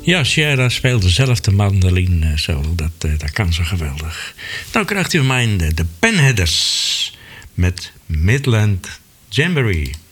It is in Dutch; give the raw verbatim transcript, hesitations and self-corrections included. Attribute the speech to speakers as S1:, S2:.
S1: Ja, Sierra speelde zelf de mandoline zo. Dat, dat kan zo geweldig. Nou krijgt u van mij de, de Penheaders met Midland Jamboree.